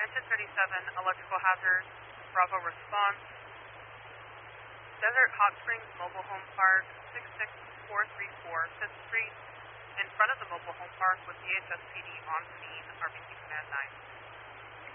Engine 37, electrical hazard, Bravo response. Desert Hot Springs Mobile Home Park, 66434 5th Street. In front of the mobile home park with DHSPD on scene, RBC Command 9.